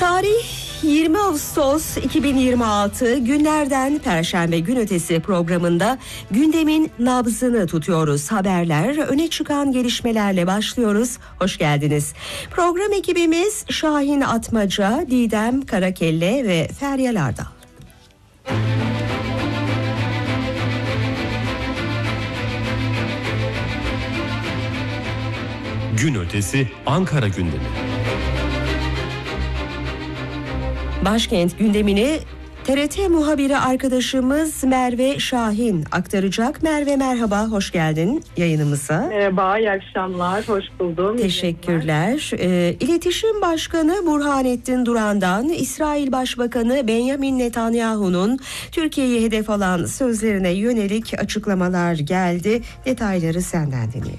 Tarih 20 Ağustos 2026, günlerden Perşembe, gün ötesi programında gündemin nabzını tutuyoruz. Haberler, öne çıkan gelişmelerle başlıyoruz. Hoş geldiniz. Program ekibimiz Şahin Atmaca, Didem Karakelle ve Feryal Ardal. Gün ötesi Ankara gündemi. Başkent gündemini TRT muhabiri arkadaşımız Merve Şahin aktaracak. Merve, merhaba, hoş geldin yayınımıza. Merhaba, iyi akşamlar, hoş buldum. Teşekkürler. İletişim Başkanı Burhanettin Duran'dan İsrail Başbakanı Benjamin Netanyahu'nun Türkiye'yi hedef alan sözlerine yönelik açıklamalar geldi. Detayları senden dinleyelim.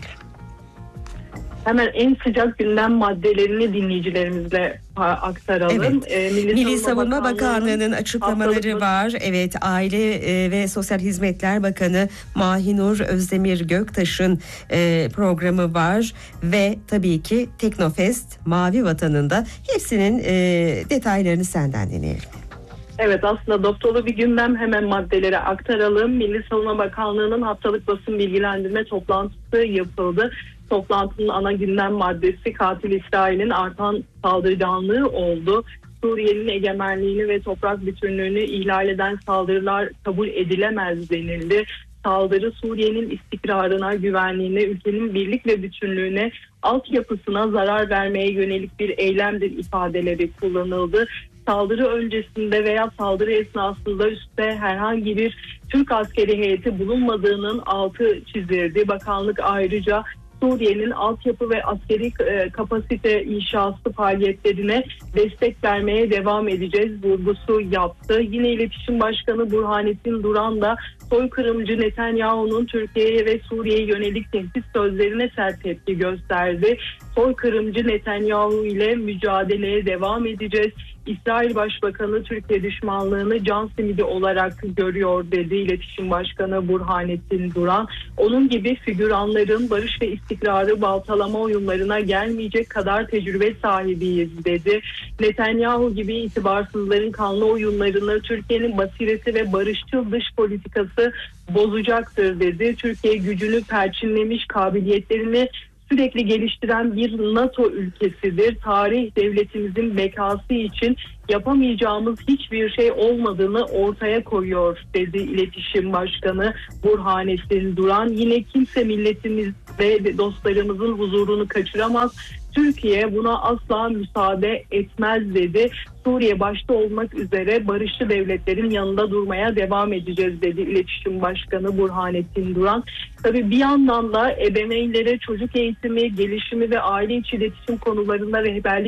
Hemen en sıcak gündem maddelerini dinleyicilerimizle aktaralım. Evet. Milli Savunma Bakanlığı'nın açıklamaları var. Evet, Aile ve Sosyal Hizmetler Bakanı Mahinur Özdemir Göktaş'ın programı var ve tabii ki Teknofest, Mavi Vatan'ın da, hepsinin detaylarını senden dinleyelim. Evet, aslında dop dolu bir gündem, hemen maddelere aktaralım. Milli Savunma Bakanlığı'nın haftalık basın bilgilendirme toplantısı yapıldı. Toplantının ana gündem maddesi katil İsrail'in artan saldırganlığı oldu. Suriye'nin egemenliğini ve toprak bütünlüğünü ihlal eden saldırılar kabul edilemez denildi. Saldırı Suriye'nin istikrarına, güvenliğine, ülkenin birlik ve bütünlüğüne, altyapısına zarar vermeye yönelik bir eylemdir ifadeleri kullanıldı. Saldırı öncesinde veya saldırı esnasında üstte herhangi bir Türk askeri heyeti bulunmadığının altı çizildi. Bakanlık ayrıca Suriye'nin altyapı ve askeri kapasite inşası faaliyetlerine destek vermeye devam edeceğiz vurgusu yaptı. Yine İletişim Başkanı Burhanettin Duran da soykırımcı Netanyahu'nun Türkiye'ye ve Suriye'ye yönelik tehdit sözlerine sert tepki gösterdi. Soykırımcı Netanyahu ile mücadeleye devam edeceğiz. İsrail Başbakanı Türkiye düşmanlığını can simidi olarak görüyor dedi İletişim Başkanı Burhanettin Duran. Onun gibi figüranların barış ve istikrarı baltalama oyunlarına gelmeyecek kadar tecrübe sahibiyiz dedi. Netanyahu gibi itibarsızların kanlı oyunlarını Türkiye'nin basireti ve barışçıl dış politikası bozacaktır dedi. Türkiye gücünü perçinlemiş, kabiliyetlerini sürekli geliştiren bir NATO ülkesidir. Tarih devletimizin bekası için yapamayacağımız hiçbir şey olmadığını ortaya koyuyor dedi İletişim Başkanı Burhanettin Duran. Yine kimse milletimiz ve dostlarımızın huzurunu kaçıramaz. Türkiye buna asla müsaade etmez dedi. Suriye başta olmak üzere barışçı devletlerin yanında durmaya devam edeceğiz dedi İletişim Başkanı Burhanettin Duran. Tabii bir yandan da ebeveynlere çocuk eğitimi, gelişimi ve aile içi iletişim konularında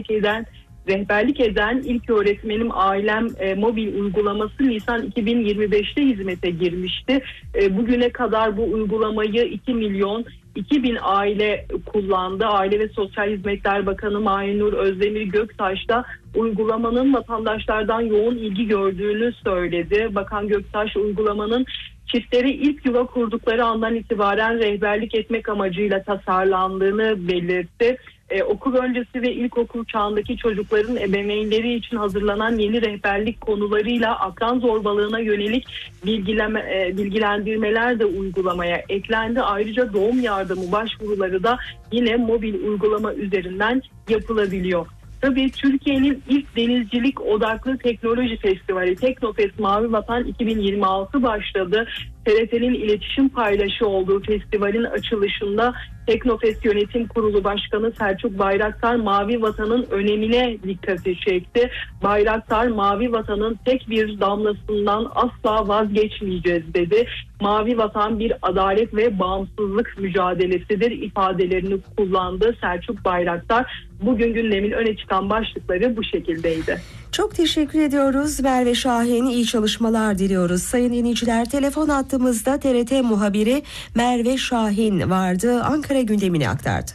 rehberlik eden İlk Öğretmenim Ailem mobil uygulaması Nisan 2025'te hizmete girmişti. Bugüne kadar bu uygulamayı 2.002.000 aile kullandı. Aile ve Sosyal Hizmetler Bakanı Mahinur Özdemir Göktaş da uygulamanın vatandaşlardan yoğun ilgi gördüğünü söyledi. Bakan Göktaş uygulamanın çiftleri ilk yuva kurdukları andan itibaren rehberlik etmek amacıyla tasarlandığını belirtti. Okul öncesi ve ilkokul çağındaki çocukların ebeveynleri için hazırlanan yeni rehberlik konularıyla akran zorbalığına yönelik bilgilendirmeler de uygulamaya eklendi. Ayrıca doğum yardımı başvuruları da yine mobil uygulama üzerinden yapılabiliyor. Tabii Türkiye'nin ilk denizcilik odaklı teknoloji festivali Teknofest Mavi Vatan 2026 başladı. TRT'nin iletişim paylaşı olduğu festivalin açılışında Teknofest Yönetim Kurulu Başkanı Selçuk Bayraktar Mavi Vatan'ın önemine dikkati çekti. Bayraktar Mavi Vatan'ın tek bir damlasından asla vazgeçmeyeceğiz dedi. Mavi Vatan bir adalet ve bağımsızlık mücadelesidir ifadelerini kullandı Selçuk Bayraktar. Bugün gündemin öne çıkan başlıkları bu şekildeydi. Çok teşekkür ediyoruz Merve Şahin. İyi çalışmalar diliyoruz. Sayın dinleyiciler, telefon attığımızda TRT muhabiri Merve Şahin vardı. Ankara gündemini aktardı.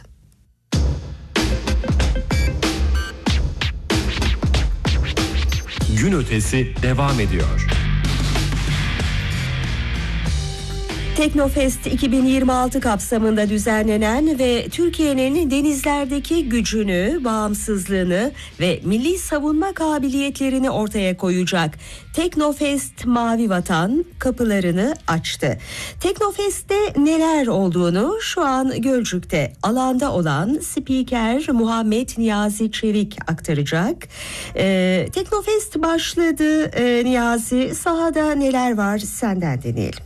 Gün ötesi devam ediyor. Teknofest 2026 kapsamında düzenlenen ve Türkiye'nin denizlerdeki gücünü, bağımsızlığını ve milli savunma kabiliyetlerini ortaya koyacak. Teknofest Mavi Vatan kapılarını açtı. Teknofest'te neler olduğunu şu an Gölcük'te alanda olan spiker Muhammed Niyazi Çevik aktaracak. Teknofest başladı. Niyazi, sahada neler var senden dinleyelim.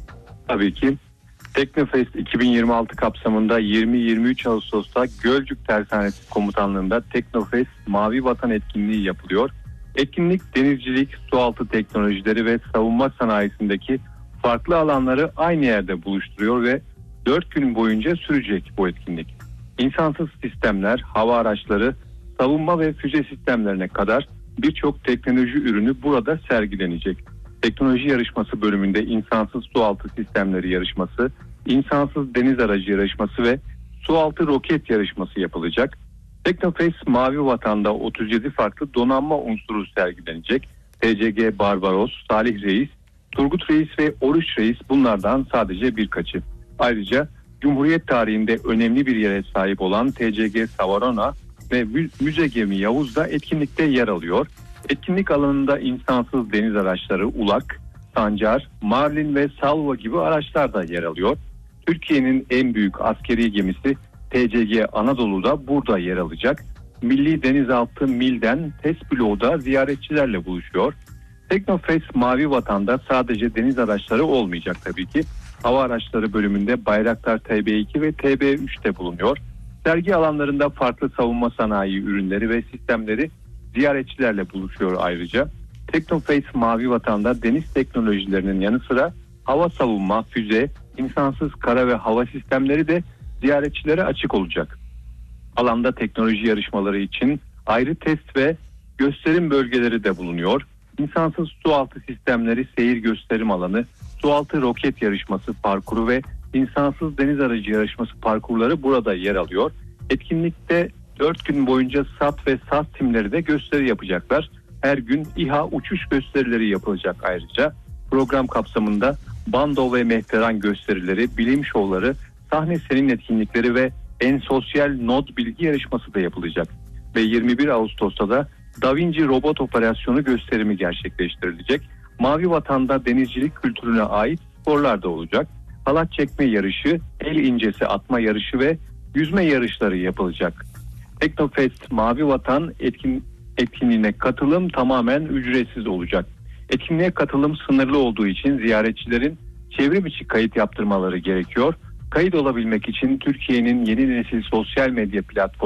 Tabii ki. Teknofest 2026 kapsamında 20-23 Ağustos'ta Gölcük Tersanesi Komutanlığı'nda Teknofest Mavi Vatan etkinliği yapılıyor. Etkinlik denizcilik, sualtı teknolojileri ve savunma sanayisindeki farklı alanları aynı yerde buluşturuyor ve 4 gün boyunca sürecek bu etkinlik. İnsansız sistemler, hava araçları, savunma ve füze sistemlerine kadar birçok teknoloji ürünü burada sergilenecek. Teknoloji yarışması bölümünde insansız sualtı sistemleri yarışması, insansız deniz aracı yarışması ve sualtı roket yarışması yapılacak. Teknofest Mavi Vatan'da 37 farklı donanma unsuru sergilenecek. TCG Barbaros, Salih Reis, Turgut Reis ve Oruç Reis bunlardan sadece birkaçı. Ayrıca Cumhuriyet tarihinde önemli bir yere sahip olan TCG Savarona ve müze gemi Yavuz da etkinlikte yer alıyor. Etkinlik alanında insansız deniz araçları Ulak, Sancar, Marlin ve Salva gibi araçlar da yer alıyor. Türkiye'nin en büyük askeri gemisi TCG Anadolu da burada yer alacak. Milli Denizaltı Mil'den test bloğu ziyaretçilerle buluşuyor. Teknofest Mavi Vatan'da sadece deniz araçları olmayacak tabii ki. Hava araçları bölümünde Bayraktar TB2 ve TB3'te bulunuyor. Sergi alanlarında farklı savunma sanayi ürünleri ve sistemleri ziyaretçilerle buluşuyor ayrıca. Teknofest Mavi Vatan'da deniz teknolojilerinin yanı sıra hava savunma, füze, insansız kara ve hava sistemleri de ziyaretçilere açık olacak. Alanda teknoloji yarışmaları için ayrı test ve gösterim bölgeleri de bulunuyor. İnsansız sualtı sistemleri seyir gösterim alanı, sualtı roket yarışması parkuru ve insansız deniz aracı yarışması parkurları burada yer alıyor. Etkinlikte 4 gün boyunca SAT ve SAS timleri de gösteri yapacaklar. Her gün İHA uçuş gösterileri yapılacak ayrıca. Program kapsamında bando ve mehteran gösterileri, bilim şovları, sahne senin etkinlikleri ve en sosyal not bilgi yarışması da yapılacak. Ve 21 Ağustos'ta da Da Vinci robot operasyonu gösterimi gerçekleştirilecek. Mavi Vatan'da denizcilik kültürüne ait sporlar da olacak. Halat çekme yarışı, el incesi atma yarışı ve yüzme yarışları yapılacak. Teknofest Mavi Vatan etkinliğine katılım tamamen ücretsiz olacak. Etkinliğe katılım sınırlı olduğu için ziyaretçilerin çevrim içi kayıt yaptırmaları gerekiyor. Kayıt olabilmek için Türkiye'nin yeni nesil sosyal medya platformu